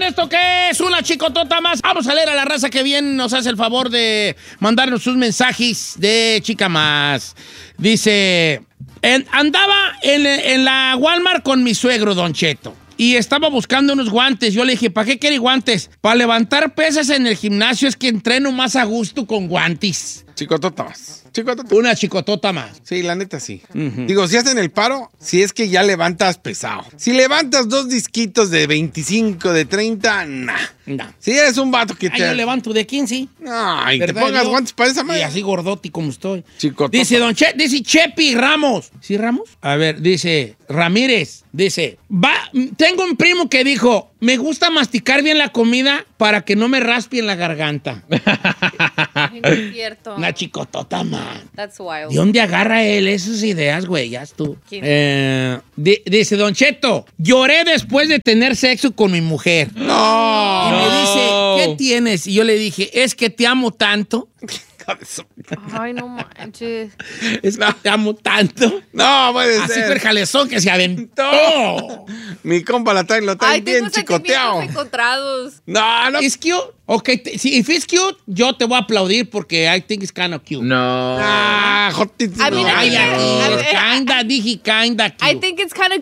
¿esto qué es? Una chicotota más. Vamos a leer a la raza que bien nos hace el favor de mandarnos sus mensajes de chica más. Dice, andaba en la Walmart con mi suegro, Don Cheto. Y estaba buscando unos guantes. Yo le dije, ¿para qué quiere guantes? Para levantar pesas en el gimnasio es que entreno más a gusto con guantes. Chicotota más. Una chicotota más. Sí, la neta sí. Digo, si hacen el paro, si es que ya levantas pesado. Si levantas 2 disquitos de 25, de 30, nah. Si eres un vato que te... yo levanto de 15. Ay, te pongas guantes para esa madre. Y así gordoti como estoy. Chicotota. Dice dice Chepi Ramos. ¿Sí, Ramos? A ver, dice Ramírez. Dice, tengo un primo que dijo, me gusta masticar bien la comida para que no me raspe en la garganta. Es cierto. Una chicotota, man. That's wild. ¿De dónde agarra él esas ideas, güey? Ya tú. Dice, Don Cheto, lloré después de tener sexo con mi mujer. No. Y me dice, ¿qué tienes? Y yo le dije, es que te amo tanto. Ay, no manches. Es que te amo tanto. No, puede ser. Así fue el jalezón que se aventó. Mi compa lo trae Ay, bien tengo chicoteado. sentimientos encontrados. No. ¿Es cute? Ok, si if it's cute, yo te voy a aplaudir porque I think it's kind of cute. No. Jotito. I mean, Kinda, dije kinda cute. I think it's kind of